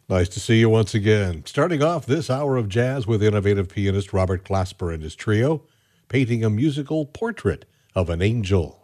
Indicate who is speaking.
Speaker 1: Nice to see you once again. Starting off this hour of jazz with innovative pianist Robert Glasper and his trio, painting a musical portrait of an angel.